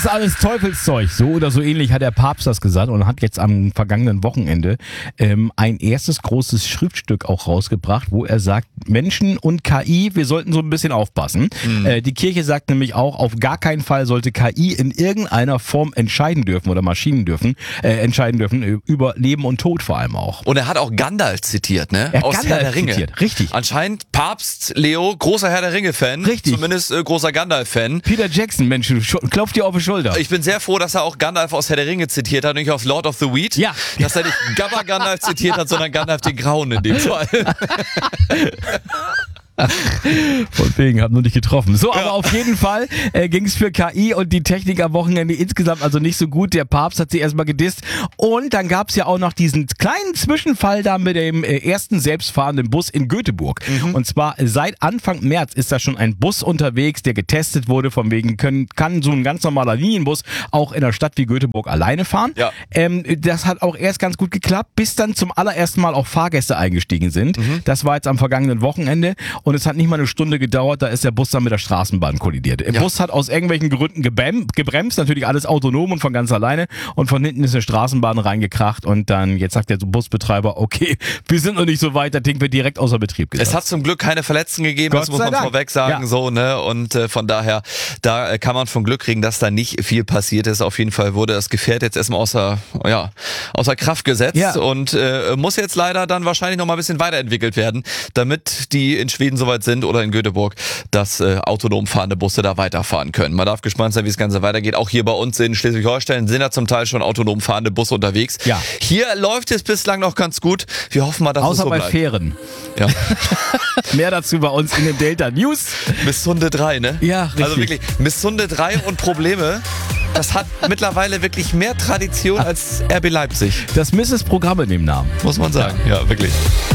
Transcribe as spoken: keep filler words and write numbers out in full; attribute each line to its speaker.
Speaker 1: Das ist alles Teufelszeug. So oder so ähnlich hat der Papst das gesagt und hat jetzt am vergangenen Wochenende ähm, ein erstes großes Schriftstück auch rausgebracht, wo er sagt, Menschen und K I, wir sollten so ein bisschen aufpassen. Mhm. Äh, die Kirche sagt nämlich auch, auf gar keinen Fall sollte K I in irgendeiner Form entscheiden dürfen oder Maschinen dürfen, äh, entscheiden dürfen über Leben und Tod vor allem auch.
Speaker 2: Und er hat auch Gandalf zitiert, ne?
Speaker 1: Er hat
Speaker 2: Aus
Speaker 1: Gandalf
Speaker 2: Herr der Ringe.
Speaker 1: zitiert, richtig.
Speaker 2: Anscheinend Papst Leo, großer Herr der Ringe-Fan.
Speaker 1: Richtig.
Speaker 2: Zumindest äh, großer Gandalf-Fan.
Speaker 1: Peter Jackson, Mensch, klopf dir auf die Schulter.
Speaker 2: Ich bin sehr froh, dass er auch Gandalf aus Herr der Ringe zitiert hat, nicht aus Lord of the Weed.
Speaker 1: Ja.
Speaker 2: Dass er nicht Gabba Gandalf zitiert hat, sondern Gandalf den Grauen in dem Fall.
Speaker 1: Von wegen, hab nur nicht getroffen. So, aber
Speaker 2: Ja.
Speaker 1: auf jeden Fall äh, ging es für K I und die Technik am Wochenende insgesamt also nicht so gut. Der Papst hat sie erstmal gedisst. Und dann gab es ja auch noch diesen kleinen Zwischenfall da mit dem äh, ersten selbstfahrenden Bus in Göteborg. Mhm. Und zwar seit Anfang März ist da schon ein Bus unterwegs, der getestet wurde. Von wegen können, kann so ein ganz normaler Linienbus auch in einer Stadt wie Göteborg alleine fahren.
Speaker 2: Ja.
Speaker 1: Ähm, das hat auch erst ganz gut geklappt, bis dann zum allerersten Mal auch Fahrgäste eingestiegen sind. Mhm. Das war jetzt am vergangenen Wochenende. Und es hat nicht mal eine Stunde gedauert, da ist der Bus dann mit der Straßenbahn kollidiert. Der
Speaker 2: ja.
Speaker 1: Bus hat aus irgendwelchen Gründen gebremst, gebremst, natürlich alles autonom und von ganz alleine. Und von hinten ist eine Straßenbahn reingekracht und dann, jetzt sagt der Busbetreiber, okay, wir sind noch nicht so weit, das Ding wird direkt außer Betrieb gesetzt.
Speaker 2: Es hat zum Glück keine Verletzten gegeben,
Speaker 1: Gott
Speaker 2: das muss
Speaker 1: sei
Speaker 2: man
Speaker 1: Dank.
Speaker 2: vorweg sagen,
Speaker 1: Ja.
Speaker 2: so, ne? Und äh, von daher, da äh, kann man von Glück kriegen, dass da nicht viel passiert ist. Auf jeden Fall wurde das Gefährt jetzt erstmal außer, ja, außer Kraft gesetzt
Speaker 1: Ja.
Speaker 2: und äh, muss jetzt leider dann wahrscheinlich noch mal ein bisschen weiterentwickelt werden, damit die in Schweden soweit sind oder in Göteborg, dass äh, autonom fahrende Busse da weiterfahren können. Man darf gespannt sein, wie das Ganze weitergeht. Auch hier bei uns in Schleswig-Holstein sind da zum Teil schon autonom fahrende Busse unterwegs.
Speaker 1: Ja.
Speaker 2: Hier läuft es bislang noch ganz gut. Wir hoffen mal, dass
Speaker 1: Außer
Speaker 2: es so
Speaker 1: bei
Speaker 2: bleibt.
Speaker 1: Fähren.
Speaker 2: Ja.
Speaker 1: Mehr dazu bei uns in den Delta News.
Speaker 2: Missunde drei, ne?
Speaker 1: Ja, richtig.
Speaker 2: Also wirklich, Missunde drei und Probleme, das hat mittlerweile wirklich mehr Tradition als R B Leipzig,
Speaker 1: Das Misses Programm in dem Namen.
Speaker 2: muss man sagen. Ja, wirklich.